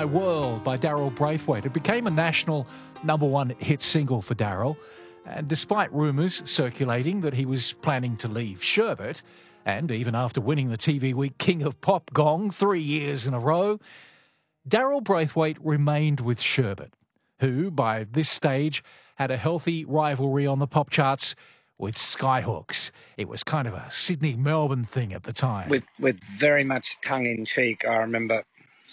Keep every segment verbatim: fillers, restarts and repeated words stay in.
My World by Daryl Braithwaite. It became a national number one hit single for Daryl. And despite rumours circulating that he was planning to leave Sherbet, and even after winning the T V Week King of Pop gong three years in a row, Daryl Braithwaite remained with Sherbet, who, by this stage, had a healthy rivalry on the pop charts with Skyhooks. It was kind of a Sydney-Melbourne thing at the time. With, with very much tongue-in-cheek, I remember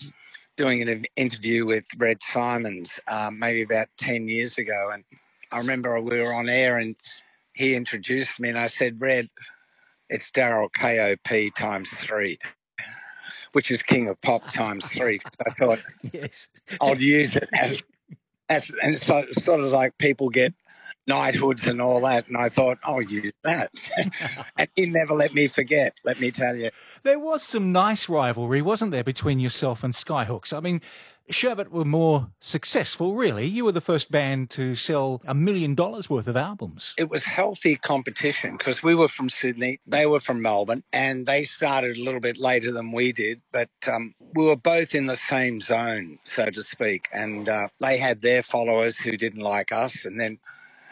doing an interview with Red Simons um, maybe about ten years ago, and I remember we were on air and he introduced me and I said, Red, it's Daryl K O P times three, which is King of Pop times three. I thought yes. I'll use it as, as and it's so, sort of like people get knighthoods and all that, and I thought, I'll use that. And he never let me forget, let me tell you. There was some nice rivalry, wasn't there, between yourself and Skyhooks? I mean, Sherbet were more successful, really. You were the first band to sell a million dollars worth of albums. It was healthy competition because we were from Sydney, they were from Melbourne, and they started a little bit later than we did, but um, we were both in the same zone, so to speak, and uh, they had their followers who didn't like us, and then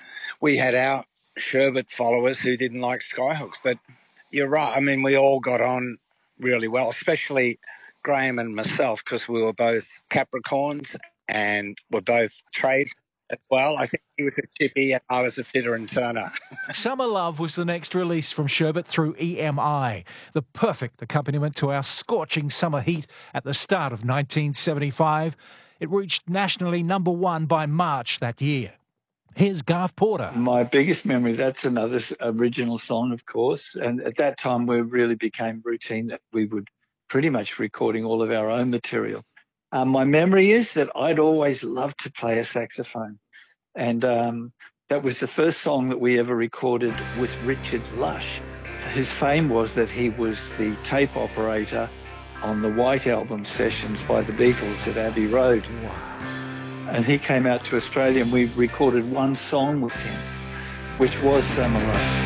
we had our Sherbet followers who didn't like Skyhooks. But you're right, I mean, we all got on really well, especially Graham and myself, because we were both Capricorns and were both trades as well. I think he was a chippy and I was a fitter and turner. Summer Love was the next release from Sherbet through E M I, the perfect accompaniment to our scorching summer heat at the start of nineteen seventy-five. It reached nationally number one by March that year. Here's Garth Porter. My biggest memory, that's another original song, of course. And at that time, we really became routine that we would pretty much recording all of our own material. Um, my memory is that I'd always loved to play a saxophone. And um, that was the first song that we ever recorded with Richard Lush. His fame was that he was the tape operator on the White Album sessions by the Beatles at Abbey Road. Wow. And he came out to Australia and we recorded one song with him, which was Summer Love.